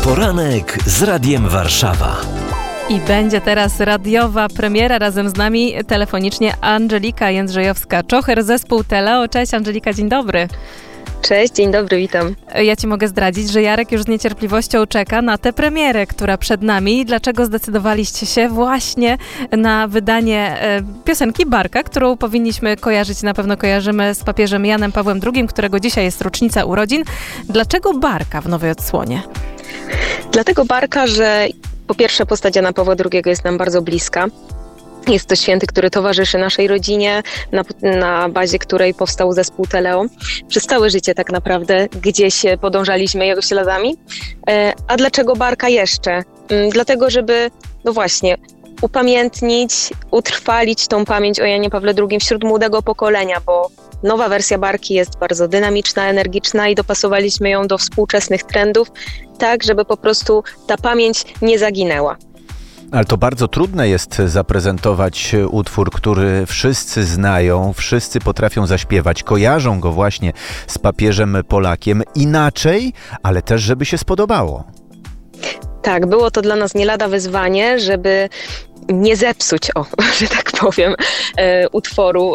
Poranek z Radiem Warszawa. I będzie teraz radiowa premiera. Razem z nami telefonicznie Angelika Jędrzejowska-Czocher, zespół Teleo. Cześć Angelika, dzień dobry. Cześć, dzień dobry, witam. Ja ci mogę zdradzić, że Jarek już z niecierpliwością czeka na tę premierę, która przed nami. Dlaczego zdecydowaliście się właśnie na wydanie piosenki Barka, którą powinniśmy kojarzyć, na pewno kojarzymy z papieżem Janem Pawłem II, którego dzisiaj jest rocznica urodzin. Dlaczego Barka w nowej odsłonie? Dlatego Barka, że po pierwsze postać Jana Pawła II jest nam bardzo bliska. Jest to święty, który towarzyszy naszej rodzinie, na bazie której powstał zespół Teleo. Przez całe życie tak naprawdę gdzieś podążaliśmy jego śladami. A dlaczego Barka jeszcze? Dlatego, żeby, no właśnie, upamiętnić, utrwalić tą pamięć o Janie Pawle II wśród młodego pokolenia, bo nowa wersja Barki jest bardzo dynamiczna, energiczna i dopasowaliśmy ją do współczesnych trendów, tak żeby po prostu ta pamięć nie zaginęła. Ale to bardzo trudne jest zaprezentować utwór, który wszyscy znają, wszyscy potrafią zaśpiewać, kojarzą go właśnie z papieżem Polakiem inaczej, ale też żeby się spodobało. Tak, było to dla nas nie lada wyzwanie, żeby nie zepsuć, że tak powiem, utworu,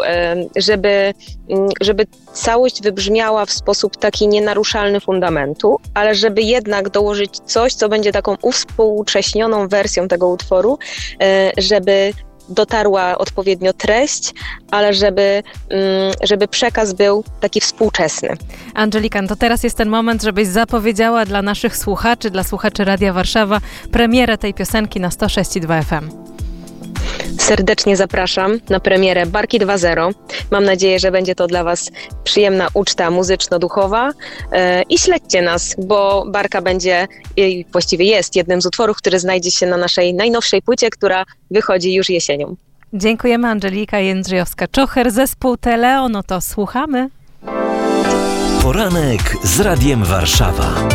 żeby całość wybrzmiała w sposób taki nienaruszalny fundamentu, ale żeby jednak dołożyć coś, co będzie taką uwspółcześnioną wersją tego utworu, żeby dotarła odpowiednio treść, ale żeby przekaz był taki współczesny. Angelika, to teraz jest ten moment, żebyś zapowiedziała dla naszych słuchaczy, dla słuchaczy Radia Warszawa premierę tej piosenki na 106,2 FM. Serdecznie zapraszam na premierę Barki 2.0. Mam nadzieję, że będzie to dla Was przyjemna uczta muzyczno-duchowa i śledźcie nas, bo Barka będzie, właściwie jest jednym z utworów, który znajdzie się na naszej najnowszej płycie, która wychodzi już jesienią. Dziękujemy. Angelika Jędrzejowska-Czocher, zespół Teleo, no to słuchamy. Poranek z Radiem Warszawa.